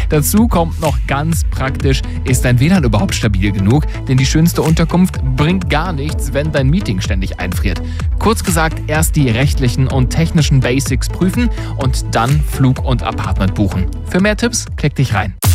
Dazu kommt noch ganz praktisch, ist dein WLAN überhaupt stabil genug? Denn die schönste Unterkunft bringt gar nichts, wenn dein Meeting ständig einfriert. Kurz gesagt, erst die rechtlichen und technischen Basics prüfen und dann Flug und Apartment buchen. Für mehr Tipps, klick dich rein.